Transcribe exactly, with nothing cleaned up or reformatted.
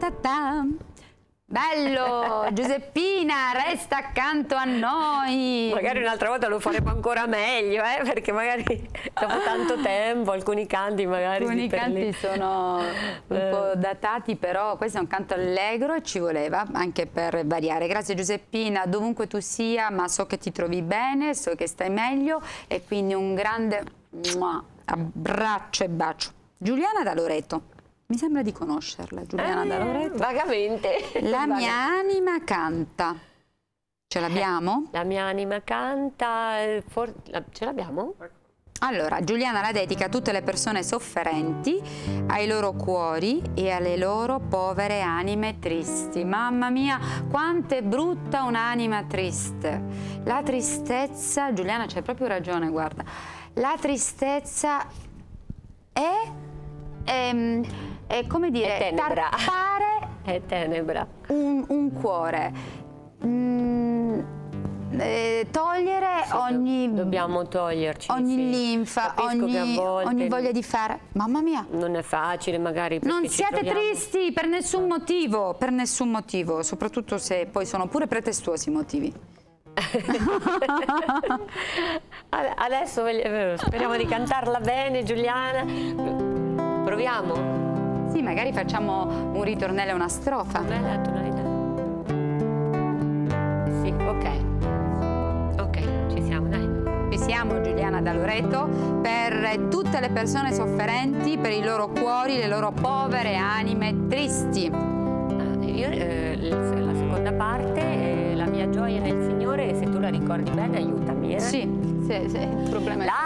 ta ta. Bello, Giuseppina, resta accanto a noi. Magari un'altra volta lo faremo ancora meglio, eh? Perché magari dopo tanto tempo alcuni canti magari... Alcuni canti lì. sono un eh. po' datati, però questo è un canto allegro e ci voleva anche per variare. Grazie Giuseppina, dovunque tu sia, ma so che ti trovi bene, so che stai meglio e quindi un grande mua, abbraccio e bacio. Giuliana da Loreto. Mi sembra di conoscerla, Giuliana eh, da Loreto. Vagamente. La mia anima canta. Ce l'abbiamo? La mia anima canta, for... ce l'abbiamo? Allora, Giuliana la dedica a tutte le persone sofferenti, ai loro cuori e alle loro povere anime tristi. Mamma mia, quanto è brutta un'anima triste. La tristezza, Giuliana c'hai proprio ragione, guarda. La tristezza è... è è come dire, è tenebra. Tarpare è tenebra. Un, un cuore, mm, eh, togliere sì, ogni... Dobbiamo toglierci. Ogni sì. linfa, ogni, ogni voglia di fare. Mamma mia. Non è facile magari. Non siete troviamo... tristi per nessun motivo, per nessun motivo, soprattutto se poi sono pure pretestuosi i motivi. Adesso speriamo di cantarla bene, Giuliana. Proviamo? Sì, magari facciamo un ritornello e una strofa. Com'è la tonalità? Sì, ok. Ok, ci siamo, dai. Ci siamo, Giuliana da Loreto, per tutte le persone sofferenti, per i loro cuori, le loro povere anime tristi. Ah, io, eh, la seconda parte, eh, la mia gioia nel Signore, se tu la ricordi bene, aiutami. Eh? Sì, sì, sì, il problema è...